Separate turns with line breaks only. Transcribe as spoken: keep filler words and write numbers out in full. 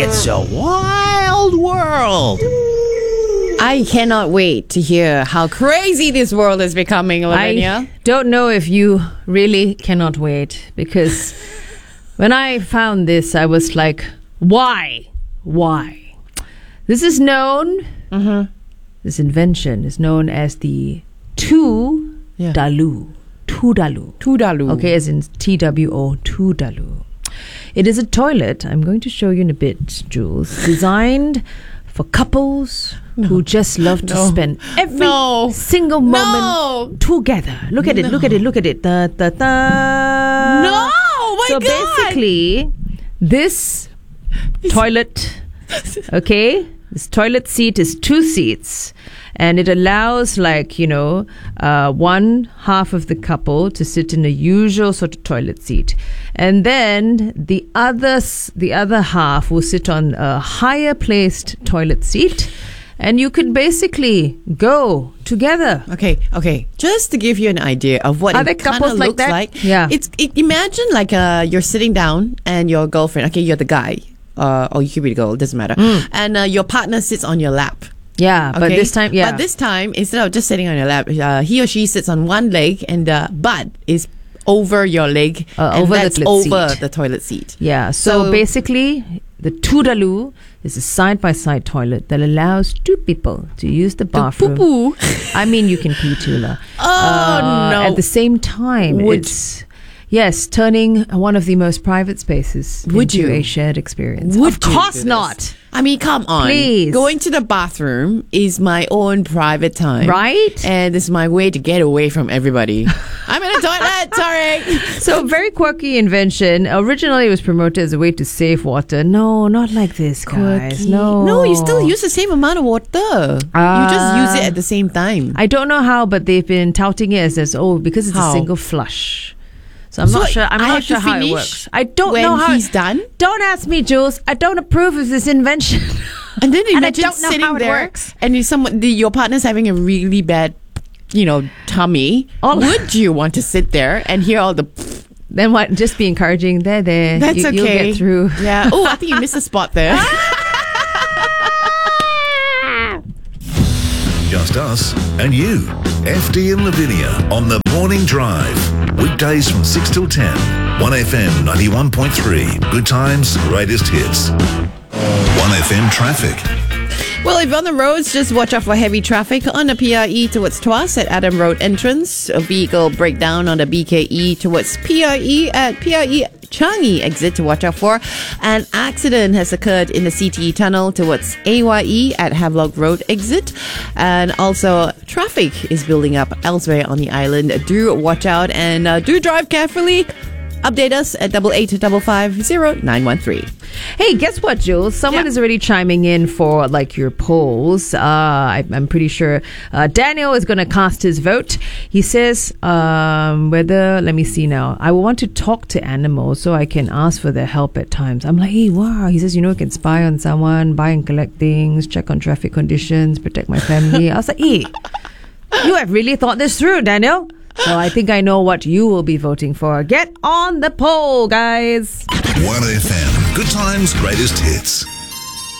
It's a wild world. I cannot wait to hear how crazy this world is becoming, Lavinia.
I don't know if you really cannot wait, because when I found this, I was like, why? Why? This is known,
Mm-hmm.
this invention is known as the two
Yeah.
dalu. Two dalu.
Tudalu.
Okay, as in T W O, two dalu. It is a toilet, I'm going to show you in a bit, Jules, designed for couples who just love to
No.
spend every
No.
single moment
No.
together. Look at it, look at it, look at it. Da, da, da.
No! Oh my
so
God!
basically, this toilet, okay, this toilet seat is two seats, and it allows, like, you know, uh, one half of the couple to sit in a usual sort of toilet seat, and then the other s- the other half will sit on a higher placed toilet seat, and you can basically go together.
Okay, okay. Just to give you an idea of what
Are
it
there
kind
couples
of
like
looks
that?
like.
Yeah.
It's it, imagine like uh you're sitting down and your girlfriend. Okay, you're the guy, uh, or you could be the girl. Doesn't matter. And uh, your partner sits on your lap.
Yeah, but
Okay?
this time, yeah.
But this time, instead of just sitting on your lap, uh, he or she sits on one leg and the butt is over your leg,
Uh,
and
over the
that's
toilet
over
seat.
the toilet seat.
Yeah, so,
So-
basically, the Tudalu is a side-by-side toilet that allows two people to use the bathroom.
Poo-poo.
I mean, you can pee too, lah.
Oh, no.
At the same time,
Would-
it's yes, turning one of the most private spaces
Would
into
you?
a shared experience.
Would
of
you
course
do this?
not,
I mean, come on.
Please.
Going to the bathroom is my own private time.
right?
And it's my way to get away from everybody. I'm in a toilet, sorry.
So, very quirky invention. Originally, it was promoted as a way to save water. No, not like this, guys.
Quirky.
No,
No, you still use the same amount of water. you just use it at the same time.
I don't know how, but they've been touting it as, as oh, because it's
How?
a single flush. So I'm
So
not sure. I'm
I
not
have
sure
to
how it
finish
works. I don't
when
know how
he's done?
Don't ask me, Jules. I don't approve of this invention.
And then
And I
imagine
don't know
sitting
how it
there
works.
and you someone the, your partner's having a really bad, you know, tummy.
All-
Would you want to sit there and hear all the?
Then what? Just be encouraging. There, there.
That's
you,
okay.
You'll get through.
Yeah. Oh, I think you missed a spot there.
Just us and you. F D and Lavinia on the Morning Drive. Weekdays from six till ten. one F M ninety-one point three. Good times, greatest hits. one F M traffic.
Well, if you're on the roads, just watch out for heavy traffic on the P R E towards Tuas at Adam Road entrance. A vehicle breakdown on the B K E towards P R E at P R E Changi exit to watch out for. An accident has occurred in the C T E tunnel towards A Y E at Havelock Road exit. And also, traffic is building up elsewhere on the island. Do watch out and uh, do drive carefully. Update us at double eight double five zero nine one three.
Hey, guess what, Jules? Someone
Yeah.
is already chiming in for like your polls. Uh, I, I'm pretty sure uh, Daniel is going to cast his vote. He says um, whether, let me see now, I want to talk to animals so I can ask for their help at times. I'm like, hey, wow. He says, you know, I can spy on someone, buy and collect things, check on traffic conditions, protect my family. I was like, hey, you have really thought this through, Daniel. So I think I know what you will be voting for. Get on the poll, guys.
one F M. Good times, greatest hits.